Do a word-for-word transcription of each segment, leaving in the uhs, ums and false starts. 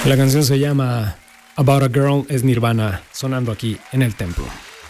La canción se llama About a Girl, es Nirvana, sonando aquí en el templo.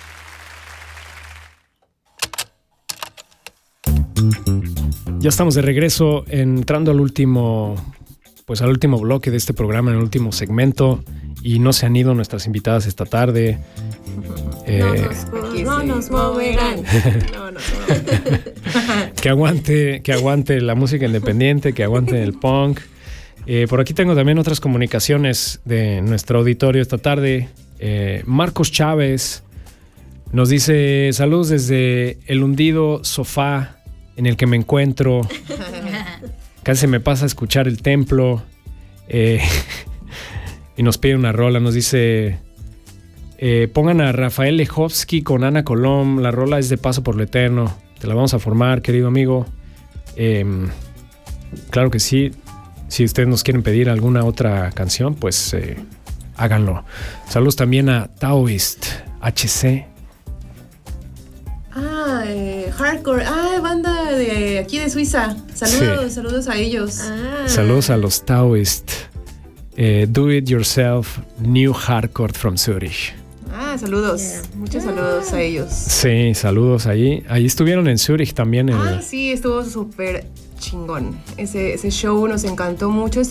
Ya estamos de regreso, entrando al último, pues al último bloque de este programa, en el último segmento, y no se han ido nuestras invitadas esta tarde. Eh, no, nos, no nos moverán. No nos moverán. que aguante, que aguante la música independiente, que aguante el punk. Eh, por aquí tengo también otras comunicaciones de nuestro auditorio esta tarde. Eh, Marcos Chávez nos dice: saludos desde el hundido sofá en el que me encuentro. Casi se me pasa a escuchar el templo. Eh, y nos pide una rola. Nos dice: eh, pongan a Rafael Lejovsky con Ana Colom. La rola es de Paso por lo Eterno. Te la vamos a formar, querido amigo. Eh, claro que sí. Si ustedes nos quieren pedir alguna otra canción, pues eh, háganlo. Saludos también a Taoist H C. Ah, eh, Hardcore. Ah, banda de aquí de Suiza. Saludos, sí. saludos a ellos. Ah. Saludos a los Taoist. Eh, Do It Yourself New Hardcore from Zurich. Ah, saludos. Yeah. Muchos saludos a ellos. Sí, saludos ahí. Ahí estuvieron en Zurich también. En ah, el... sí, estuvo súper chingón. Ese, ese show nos encantó mucho.